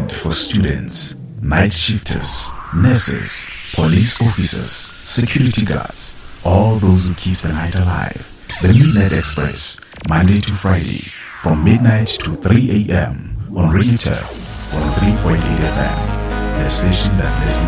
demand for students, night shifters, nurses, police officers, security guards, all those who keep the night alive. The Midnight Express, Monday to Friday, from midnight to 3 a.m. on Radio Turf, on 3.8 FM, the station that listens